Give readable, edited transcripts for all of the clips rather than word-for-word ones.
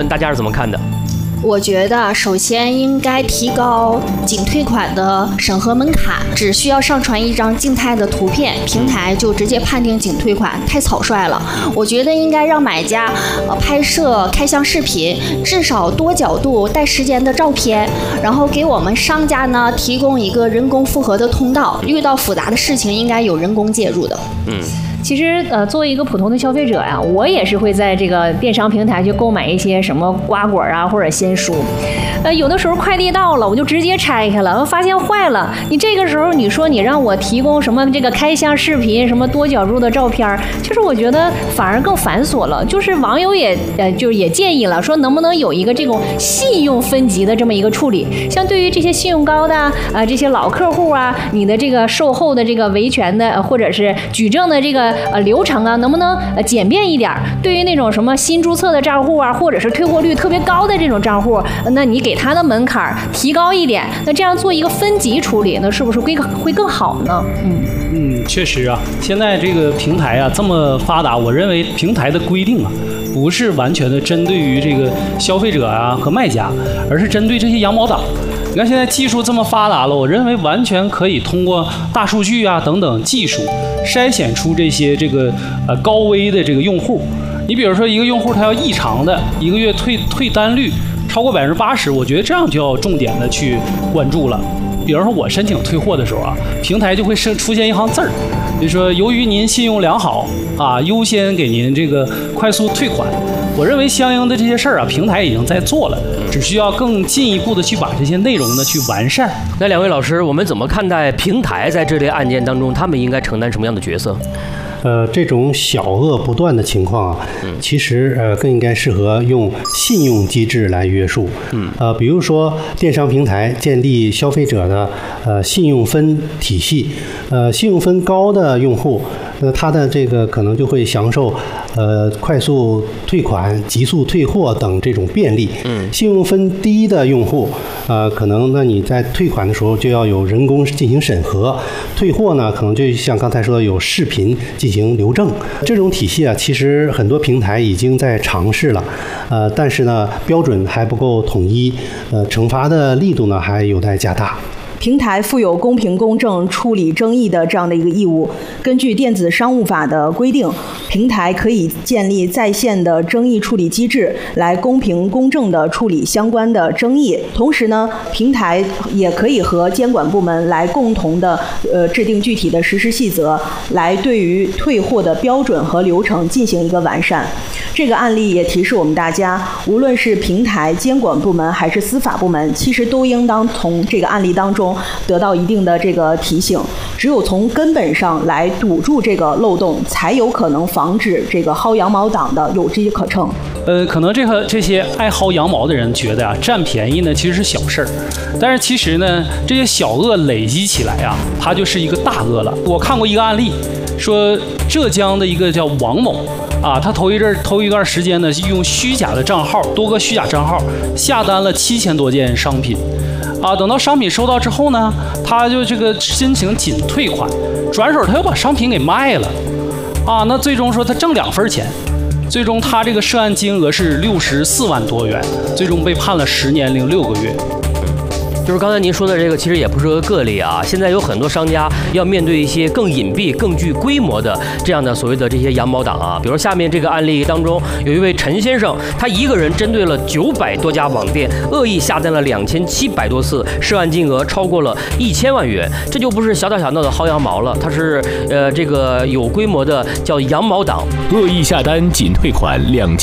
大家是怎么看的？ 我觉得首先应该提高仅退款的审核门槛，只需要上传一张静态的图片，平台就直接判定仅退款，太草率了。我觉得应该让买家拍摄开箱视频，至少多角度带时间的照片，然后给我们商家呢提供一个人工复核的通道，遇到复杂的事情应该有人工介入的。 其实作为一个普通的消费者呀，我也是会在这个电商平台去购买一些什么瓜果啊或者鲜蔬。有的时候快递到了，我就直接拆开了，发现坏了。你这个时候你说你让我提供什么这个开箱视频，什么多角度的照片，其实我觉得反而更繁琐了。就是网友也建议了，说能不能有一个这种信用分级的这么一个处理，像对于这些信用高的这些老客户啊，你的这个售后的这个维权的或者是举证的这个流程啊，能不能简便一点？对于那种什么新注册的账户啊，或者是退货率特别高的这种账户，那你给他的门槛提高一点，那这样做一个分级处理，那是不是会更好呢？ 确实啊，现在这个平台啊这么发达，我认为平台的规定啊，不是完全的针对于这个消费者啊和卖家，而是针对这些羊毛党。你看现在技术这么发达了，我认为完全可以通过大数据啊等等技术筛选出这些高危的这个用户。你比如说一个用户他要异常的一个月退单率超过80%，我觉得这样就要重点的去关注了。比如说我申请退货的时候啊，平台就会出现一行字儿，比如说由于您信用良好啊，优先给您这个快速退款。我认为相应的这些事儿啊，平台已经在做了，只需要更进一步的去把这些内容呢去完善。 那两位老师，我们怎么看待平台在这类案件当中，他们应该承担什么样的角色？ 这种小恶不断的情况啊，其实更应该适合用信用机制来约束。比如说电商平台建立消费者的信用分体系，信用分高的用户，他的这个可能就会享受快速退款、急速退货等这种便利。信用分低的用户，可能呢你在退款的时候就要有人工进行审核，退货呢可能就像刚才说的有视频进行留证。这种体系啊，其实很多平台已经在尝试了，但是呢标准还不够统一，惩罚的力度呢还有待加大。 平台负有公平公正处理争议的这样的一个义务。根据电子商务法的规定，平台可以建立在线的争议处理机制，来公平公正地处理相关的争议。同时呢，平台也可以和监管部门来共同的制定具体的实施细则，来对于退货的标准和流程进行一个完善。这个案例也提示我们大家，无论是平台监管部门还是司法部门，其实都应当从这个案例当中得到一定的这个提醒。只有从根本上来堵住这个漏洞，才有可能防止这个薅羊毛党的有机可乘。 可能这些爱薅羊毛的人觉得啊，占便宜呢其实是小事儿，但是其实呢，这些小恶累积起来啊，它就是一个大恶了。我看过一个案例，说浙江的一个叫王某啊，他头一段时间呢，用虚假的账号，多个虚假账号下单了7000多件商品。等到商品收到之后呢，他就这个申请仅退款，转手他又把商品给卖了，那最终说他挣2份钱，最终他这个涉案金额是64万多元，最终被判了10年零6个月。 就是刚才您说的这个，其实也不是个例啊。现在有很多商家要面对一些更隐蔽、更具规模的这样的所谓的这些羊毛党啊。比如下面这个案例当中，有一位陈先生，他一个人针对了900多家网店，恶意下单了2700多次，涉案金额超过了1000万元。这就不是小打小闹的薅羊毛了，他是这个有规模的叫羊毛党。 恶意下单仅退款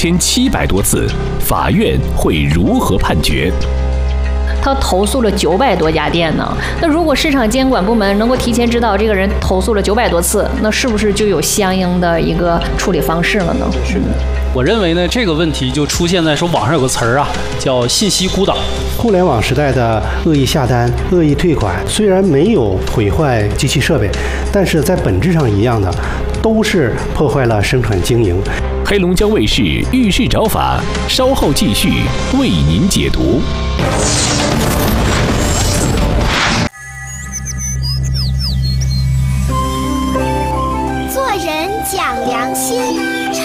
2700多次，法院会如何判决？ 他投诉了900多家店呢。那如果市场监管部门能够提前知道这个人投诉了900多次，那是不是就有相应的一个处理方式了呢？ 是的。我认为呢，这个问题就出现在说网上有个词儿啊，叫信息孤岛。 互联网时代的恶意下单、恶意退款，虽然没有毁坏机器设备，但是在本质上一样的，都是破坏了生产经营。 黑龙江卫视遇事找法，稍后继续为您解读。